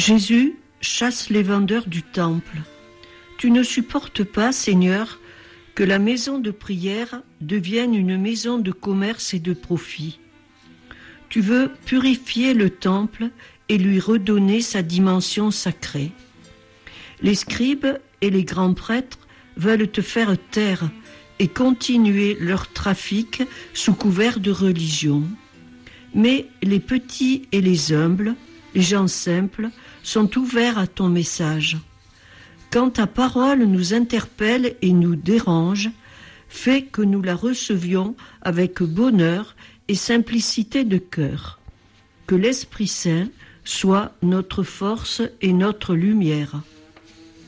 Jésus chasse les vendeurs du temple. Tu ne supportes pas, Seigneur, que la maison de prière devienne une maison de commerce et de profit. Tu veux purifier le temple et lui redonner sa dimension sacrée. Les scribes et les grands prêtres veulent te faire taire et continuer leur trafic sous couvert de religion. Mais les petits et les humbles, les gens simples, sont ouverts à ton message. Quand ta parole nous interpelle et nous dérange, fais que nous la recevions avec bonheur et simplicité de cœur. Que l'Esprit Saint soit notre force et notre lumière.